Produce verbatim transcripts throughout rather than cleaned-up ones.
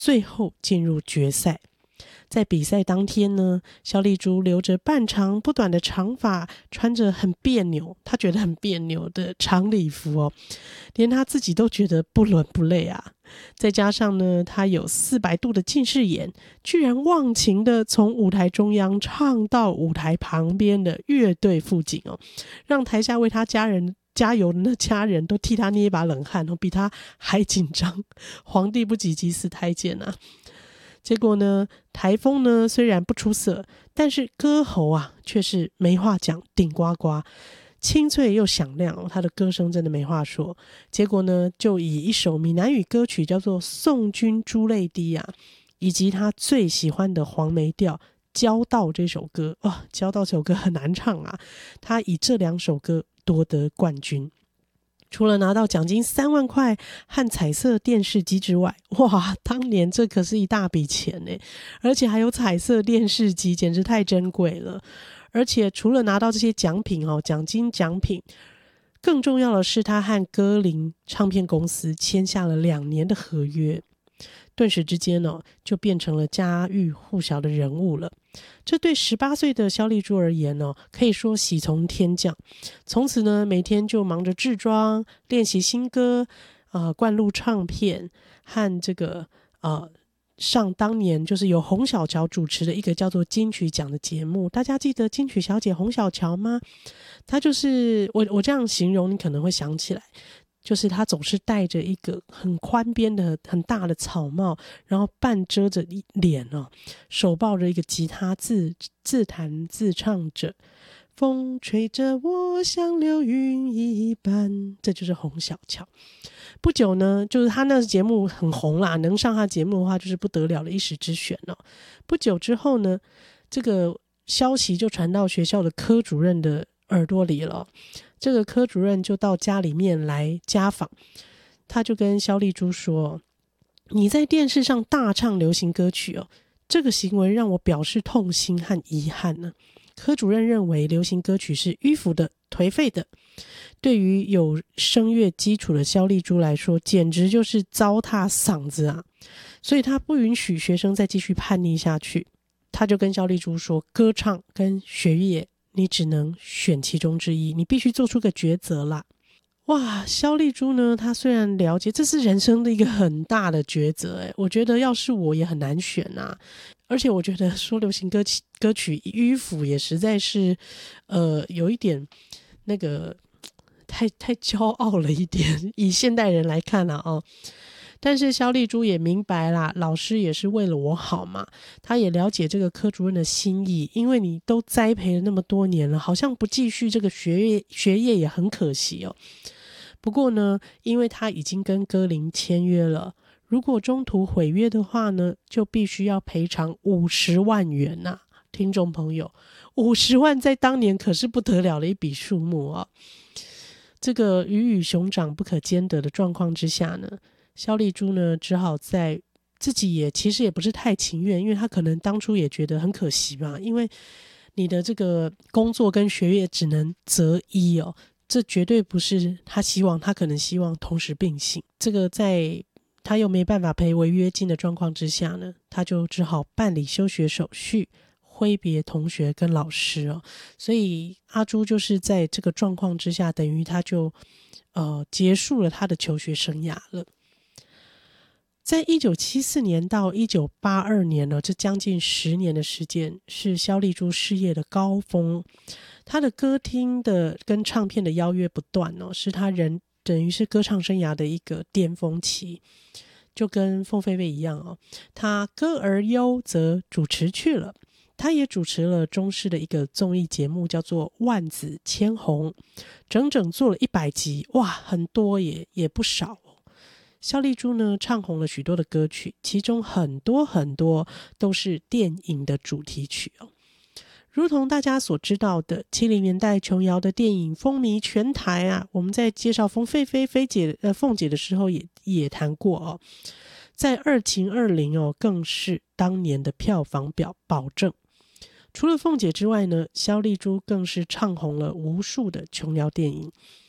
最后进入决赛。在比赛当天呢，萧丽珠留着半长不短的长发，穿着很别扭，她觉得很别扭的长礼服哦，连她自己都觉得不伦不类啊。再加上呢，她有四百度的近视眼，居然忘情的从舞台中央唱到舞台旁边的乐队附近哦，让台下为她家人加油的那家人都替她捏一把冷汗哦，比她还紧张。皇帝不急急死太监啊。结果呢，台风呢虽然不出色，但是歌喉啊却是没话讲，顶呱呱，清脆又响亮哦，他的歌声真的没话说。结果呢，就以一首闽南语歌曲叫做《送君珠泪滴》啊，以及他最喜欢的黄梅调《交道》这首歌哦，《交道》这首歌很难唱啊，他以这两首歌夺得冠军。除了拿到奖金三万块和彩色电视机之外，哇，当年这可是一大笔钱呢，而且还有彩色电视机，简直太珍贵了。而且除了拿到这些奖品哦，奖金奖品，更重要的是他和歌林唱片公司签下了两年的合约，顿时之间哦，就变成了家喻户晓的人物了。这对十八岁的萧丽珠而言哦，可以说喜从天降。从此呢，每天就忙着制装、练习新歌、呃、灌录唱片和这个呃上当年就是由洪小乔主持的一个叫做金曲奖的节目。大家记得金曲小姐洪小乔吗？她就是我我这样形容，你可能会想起来。就是他总是戴着一个很宽边的很大的草帽，然后半遮着脸哦，手抱着一个吉他自自弹自唱着，风吹着我像流云一般，这就是洪小乔。不久呢，就是他那个节目很红啦，能上他节目的话就是不得了的一时之选哦。不久之后呢，这个消息就传到学校的科主任的耳朵里了。这个科主任就到家里面来家访，他就跟萧丽珠说，你在电视上大唱流行歌曲哦，这个行为让我表示痛心和遗憾呢。科主任认为流行歌曲是迂腐的、颓废的，对于有声乐基础的萧丽珠来说，简直就是糟蹋嗓子啊！所以他不允许学生再继续叛逆下去。他就跟萧丽珠说，歌唱跟学业你只能选其中之一，你必须做出个抉择啦。哇，萧丽珠呢，她虽然了解这是人生的一个很大的抉择，诶，我觉得要是我也很难选啊。而且我觉得说流行歌曲歌曲迂腐也实在是呃有一点那个太太骄傲了一点，以现代人来看啊哦。但是萧丽珠也明白啦，老师也是为了我好嘛，他也了解这个科主任的心意，因为你都栽培了那么多年了，好像不继续这个学业学业也很可惜哦。不过呢，因为他已经跟歌林签约了，如果中途毁约的话呢，就必须要赔偿五十万元呐、啊。听众朋友，五十万在当年可是不得了的一笔数目啊。这个鱼与熊掌不可兼得的状况之下呢，萧丽珠呢只好在自己也其实也不是太情愿，因为他可能当初也觉得很可惜嘛，因为你的这个工作跟学业只能择一哦，这绝对不是他希望，他可能希望同时并行。这个在他又没办法赔违约金的状况之下呢，他就只好办理休学手续，挥别同学跟老师哦。所以阿珠就是在这个状况之下，等于他就呃结束了他的求学生涯了。在一九七四年到一九八二年呢，这将近十年的时间是萧丽珠事业的高峰。她的歌厅的跟唱片的邀约不断哦，是她人等于是歌唱生涯的一个巅峰期。就跟凤飞飞一样哦，她歌而优则主持去了。她也主持了中视的一个综艺节目，叫做《万紫千红》，整整做了一百集，哇，很多也也不少哦。萧丽珠呢，唱红了许多的歌曲，其中很多很多都是电影的主题曲哦。如同大家所知道的，七零年代琼瑶的电影风靡全台啊，我们在介绍凤飞飞飞姐呃凤姐的时候也也谈过哦。在二情二零哦，更是当年的票房表保证。除了凤姐之外呢，萧丽珠更是唱红了无数的琼瑶电影。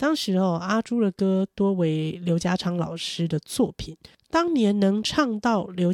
当时哦，阿朱的歌多为刘家昌老师的作品，当年能唱到刘